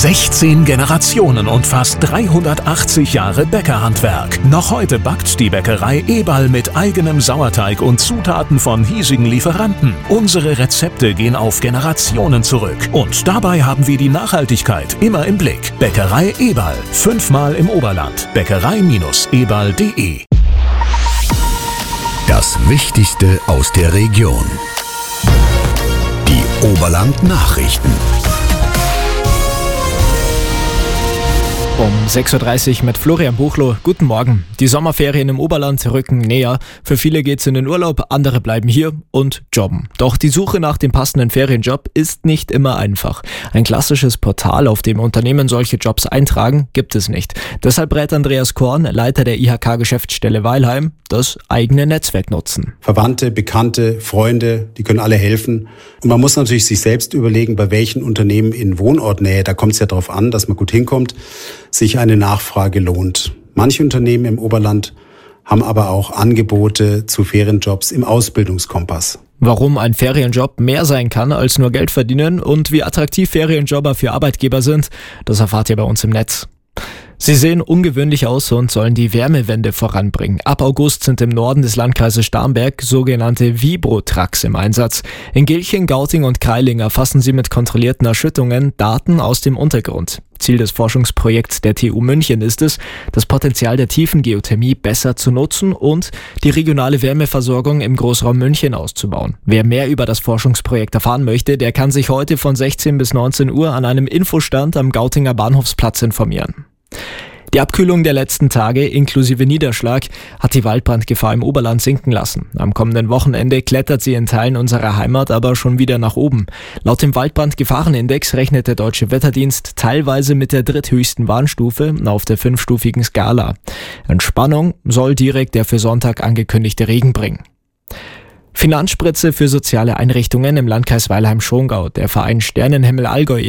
16 Generationen und fast 380 Jahre Bäckerhandwerk. Noch heute backt die Bäckerei Eberl mit eigenem Sauerteig und Zutaten von hiesigen Lieferanten. Unsere Rezepte gehen auf Generationen zurück. Und dabei haben wir die Nachhaltigkeit immer im Blick. Bäckerei Eberl, 5-mal im Oberland. Bäckerei-eberl.de. Das Wichtigste aus der Region. Die Oberland-Nachrichten. Um 6.30 Uhr mit Florian Buchloh. Guten Morgen. Die Sommerferien im Oberland rücken näher. Für viele geht's in den Urlaub, andere bleiben hier und jobben. Doch die Suche nach dem passenden Ferienjob ist nicht immer einfach. Ein klassisches Portal, auf dem Unternehmen solche Jobs eintragen, gibt es nicht. Deshalb rät Andreas Korn, Leiter der IHK-Geschäftsstelle Weilheim, das eigene Netzwerk nutzen. Verwandte, Bekannte, Freunde, die können alle helfen. Und man muss natürlich sich selbst überlegen, bei welchen Unternehmen in Wohnortnähe, da kommt es ja darauf an, dass man gut hinkommt, sich eine Nachfrage lohnt. Manche Unternehmen im Oberland haben aber auch Angebote zu Ferienjobs im Ausbildungskompass. Warum ein Ferienjob mehr sein kann als nur Geld verdienen und wie attraktiv Ferienjobber für Arbeitgeber sind, das erfahrt ihr bei uns im Netz. Sie sehen ungewöhnlich aus und sollen die Wärmewende voranbringen. Ab August sind im Norden des Landkreises Starnberg sogenannte Vibro-Trucks im Einsatz. In Gilching, Gauting und Kreiling erfassen sie mit kontrollierten Erschütterungen Daten aus dem Untergrund. Ziel des Forschungsprojekts der TU München ist es, das Potenzial der Tiefengeothermie besser zu nutzen und die regionale Wärmeversorgung im Großraum München auszubauen. Wer mehr über das Forschungsprojekt erfahren möchte, der kann sich heute von 16 bis 19 Uhr an einem Infostand am Gautinger Bahnhofsplatz informieren. Die Abkühlung der letzten Tage inklusive Niederschlag hat die Waldbrandgefahr im Oberland sinken lassen. Am kommenden Wochenende klettert sie in Teilen unserer Heimat aber schon wieder nach oben. Laut dem Waldbrandgefahrenindex rechnet der Deutsche Wetterdienst teilweise mit der dritthöchsten Warnstufe auf der 5-stufigen Skala. Entspannung soll direkt der für Sonntag angekündigte Regen bringen. Finanzspritze für soziale Einrichtungen im Landkreis Weilheim-Schongau. Der Verein Sternenhimmel Allgäu